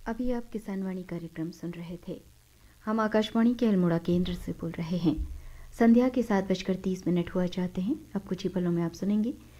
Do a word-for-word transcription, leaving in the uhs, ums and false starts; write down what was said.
अभी आप किसान वाणी कार्यक्रम सुन रहे थे। हम आकाशवाणी के अल्मोड़ा केंद्र से बोल रहे हैं। संध्या के सात बजकर तीस मिनट हुआ चाहते हैं। अब कुछ ही पलों में आप सुनेंगे